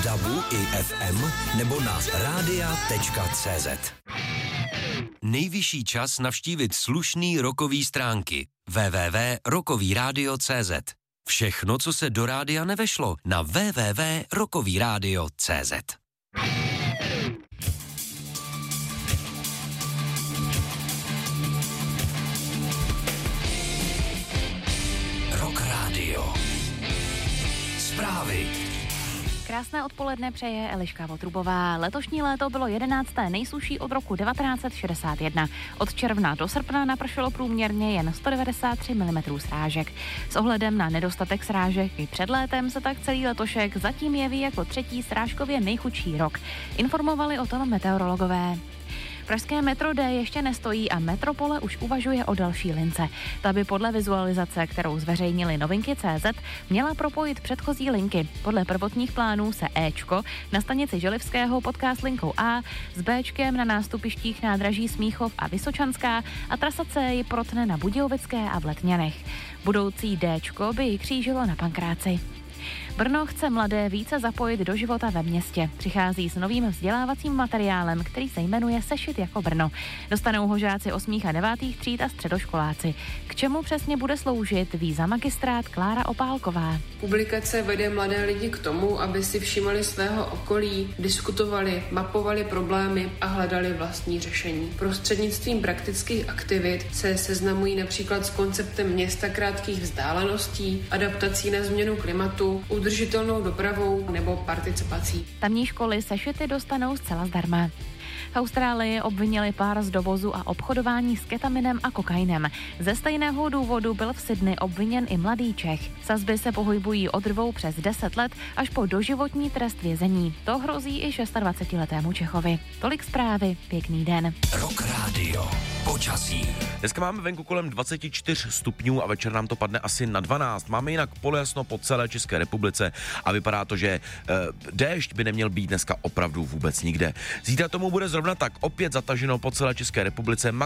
DABu i FM nebo na radia.cz. Nejvyšší čas navštívit slušný rockový stránky www.rockovyradio.cz. Všechno, co se do rádia nevešlo, na www.rockovyradio.cz. Rock Radio. Zprávy. Krásné odpoledne přeje Eliška Votrubová. Letošní léto bylo 11. nejsušší od roku 1961. Od června do srpna napršelo průměrně jen 193 mm srážek. S ohledem na nedostatek srážek i před létem se tak celý letošek zatím jeví jako třetí srážkově nejchudší rok. Informovali o tom meteorologové. Pražské metro D ještě nestojí a Metropole už uvažuje o další lince. Ta by podle vizualizace, kterou zveřejnili Novinky.cz, měla propojit předchozí linky. Podle prvotních plánů se Ečko na stanici Želivského potká s linkou A, s Bčkem na nástupištích nádraží Smíchov a Vysočanská a trasa C ji protne na Budějovické a v Letňanech. Budoucí Dčko by ji křížilo na Pankráci. Brno chce mladé více zapojit do života ve městě. Přichází s novým vzdělávacím materiálem, který se jmenuje Sešit jako Brno. Dostanou ho žáci 8. a 9. tříd a středoškoláci. K čemu přesně bude sloužit, ví za magistrát Klára Opálková. Publikace vede mladé lidi k tomu, aby si všímali svého okolí, diskutovali, mapovali problémy a hledali vlastní řešení. Prostřednictvím praktických aktivit se seznamují například s konceptem města krátkých vzdáleností, adaptací na změnu klimatu, udržitelnou dopravou nebo participací. Tamní školy sešity dostanou zcela zdarma. V Austrálii obvinili pár z dovozu a obchodování s ketaminem a kokainem. Ze stejného důvodu byl v Sydney obviněn i mladý Čech. Sazby se pohybují od 2 přes 10 let až po doživotní trest vězení. To hrozí i 26letému Čechovi. Tolik zprávy, pěkný den. Rock Radio. Počasí. Dneska máme venku kolem 24 stupňů a večer nám to padne asi na 12. Máme jinak polojasno po celé České republice a vypadá to, že déšť by neměl být dneska opravdu vůbec nikde. Zítra tomu bude zrovna tak opět zataženo po celé České republice.